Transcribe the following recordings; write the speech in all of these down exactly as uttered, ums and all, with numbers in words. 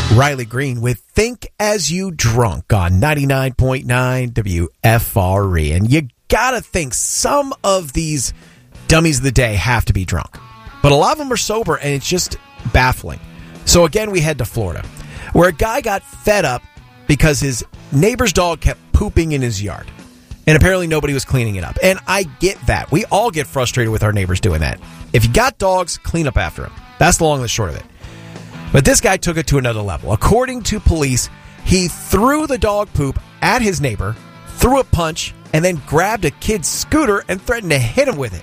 Riley Green with Think As You Drunk on ninety-nine point nine W F R E. And you gotta think some of these dummies of the day have to be drunk. But a lot of them are sober, and it's just baffling. So again, we head to Florida, where a guy got fed up because his neighbor's dog kept pooping in his yard. And apparently nobody was cleaning it up. And I get that. We all get frustrated with our neighbors doing that. If you got dogs, clean up after them. That's the long and the short of it. But this guy took it to another level. According to police, he threw the dog poop at his neighbor, threw a punch, and then grabbed a kid's scooter and threatened to hit him with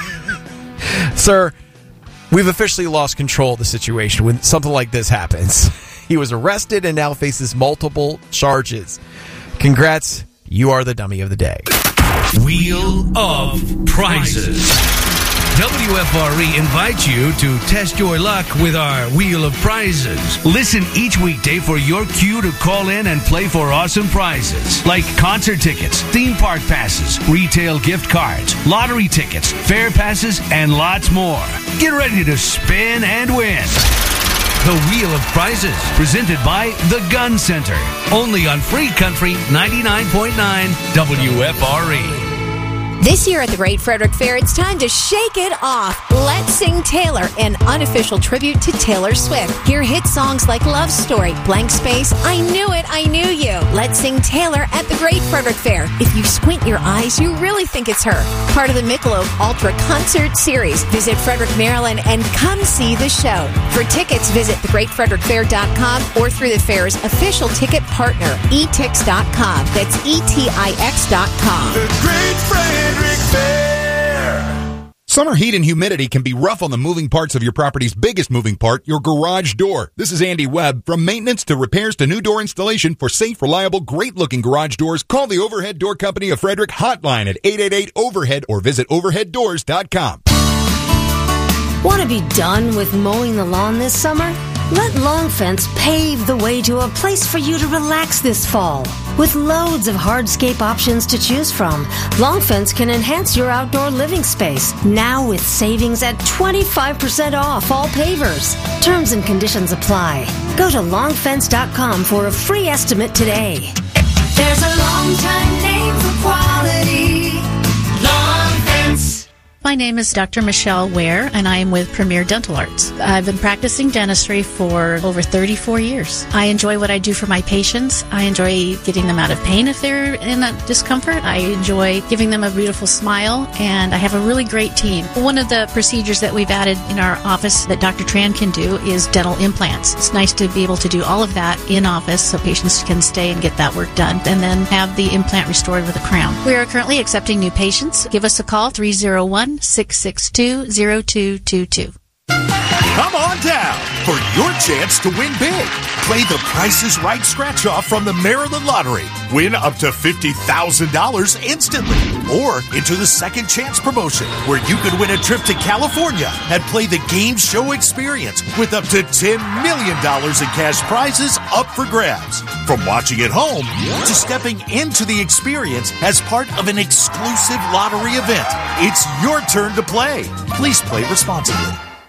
it. Sir, we've officially lost control of the situation when something like this happens. He was arrested and now faces multiple charges. Congrats. You are the dummy of the day. Wheel of Prizes. W F R E invites you to test your luck with our Wheel of Prizes. Listen each weekday for your cue to call in and play for awesome prizes like concert tickets, theme park passes, retail gift cards, lottery tickets, fair passes, and lots more. Get ready to spin and win. The Wheel of Prizes, presented by The Gun Center. Only on Free Country ninety-nine point nine W F R E. This year at the Great Frederick Fair, it's time to shake it off. Let's Sing Taylor, an unofficial tribute to Taylor Swift. Hear hit songs like Love Story, Blank Space, I Knew It, I Knew You. Let's Sing Taylor at the Great Frederick Fair. If you squint your eyes, you really think it's her. Part of the Michelob Ultra Concert Series. Visit Frederick, Maryland, and come see the show. For tickets, visit the great frederick fair dot com or through the fair's official ticket partner, e tix dot com. That's E T I X dot com. The Great Frederick Fair. Summer heat and humidity can be rough on the moving parts of your property's biggest moving part, your garage door. This is Andy Webb. From maintenance to repairs to new door installation for safe, reliable, great-looking garage doors, call the Overhead Door Company of Frederick hotline at eight eight eight overhead or visit overhead doors dot com. Want to be done with mowing the lawn this summer? Let Long Fence pave the way to a place for you to relax this fall. With loads of hardscape options to choose from, Long Fence can enhance your outdoor living space. Now with savings at twenty-five percent off all pavers. Terms and conditions apply. Go to long fence dot com for a free estimate today. There's a long-time name for quality. Long Fence. My name is Doctor Michelle Ware, and I am with Premier Dental Arts. I've been practicing dentistry for over thirty-four years. I enjoy what I do for my patients. I enjoy getting them out of pain if they're in a discomfort. I enjoy giving them a beautiful smile, and I have a really great team. One of the procedures that we've added in our office that Doctor Tran can do is dental implants. It's nice to be able to do all of that in office so patients can stay and get that work done, and then have the implant restored with a crown. We are currently accepting new patients. Give us a call, three oh one, six six two, oh two two two. Come on down for your chance to win big. Play the Price is Right scratch-off from the Maryland Lottery. Win up to fifty thousand dollars instantly. Or enter the Second Chance promotion, where you could win a trip to California and play the game show experience with up to ten million dollars in cash prizes up for grabs. From watching at home to stepping into the experience as part of an exclusive lottery event, it's your turn to play. Please play responsibly.